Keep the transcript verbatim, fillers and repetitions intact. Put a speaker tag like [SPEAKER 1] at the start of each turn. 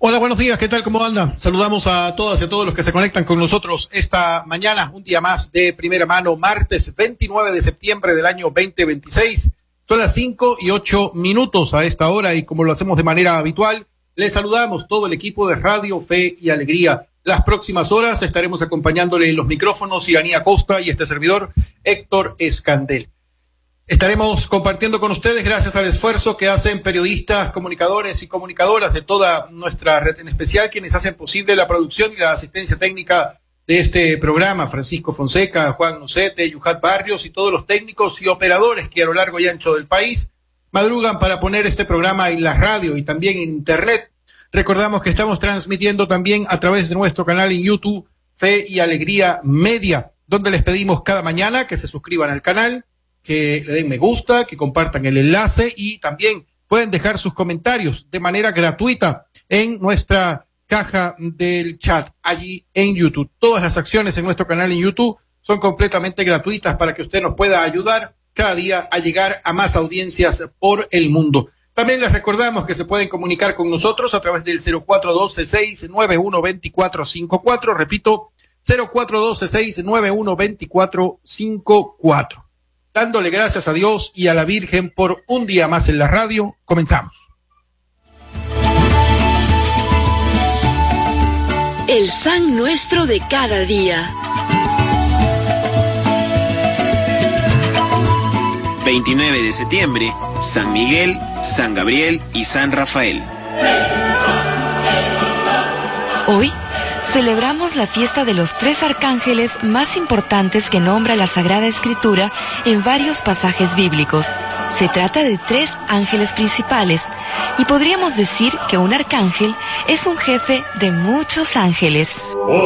[SPEAKER 1] Hola, buenos días, ¿qué tal? ¿Cómo andan? Saludamos a todas y a todos los que se conectan con nosotros esta mañana, un día más de primera mano, martes veintinueve de septiembre del año veinte veintiséis. Son las cinco y ocho minutos a esta hora y como lo hacemos de manera habitual, les saludamos todo el equipo de Radio Fe y Alegría. Las próximas horas estaremos acompañándole en los micrófonos Iranía Costa y este servidor Héctor Escandel. Estaremos compartiendo con ustedes gracias al esfuerzo que hacen periodistas, comunicadores y comunicadoras de toda nuestra red, en especial quienes hacen posible la producción y la asistencia técnica de este programa: Francisco Fonseca, Juan Nucete, Yuhat Barrios y todos los técnicos y operadores que a lo largo y ancho del país madrugan para poner este programa en la radio y también en internet. Recordamos que estamos transmitiendo también a través de nuestro canal en YouTube, Fe y Alegría Media, donde les pedimos cada mañana que se suscriban al canal, que le den me gusta, que compartan el enlace y también pueden dejar sus comentarios de manera gratuita en nuestra caja del chat allí en YouTube. Todas las acciones en nuestro canal en YouTube son completamente gratuitas para que usted nos pueda ayudar cada día a llegar a más audiencias por el mundo. También les recordamos que se pueden comunicar con nosotros a través del cero cuatro uno dos, seis nueve uno, dos cuatro cinco cuatro. Repito, cero cuatro uno dos, seis nueve uno, dos cuatro cinco cuatro. Dándole gracias a Dios y a la Virgen por un día más en la radio, comenzamos.
[SPEAKER 2] El San Nuestro de cada día.
[SPEAKER 3] veintinueve de septiembre, San Miguel, San Gabriel y San Rafael.
[SPEAKER 4] Hoy celebramos la fiesta de los tres arcángeles más importantes que nombra la Sagrada Escritura en varios pasajes bíblicos. Se trata de tres ángeles principales y podríamos decir que un arcángel es un jefe de muchos ángeles.